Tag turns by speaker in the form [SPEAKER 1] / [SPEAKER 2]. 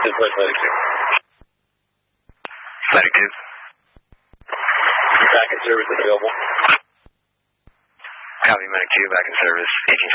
[SPEAKER 1] Request Medic 2.
[SPEAKER 2] Medic 2.
[SPEAKER 1] Back in service available.
[SPEAKER 2] Copy, Medic 2, back in service,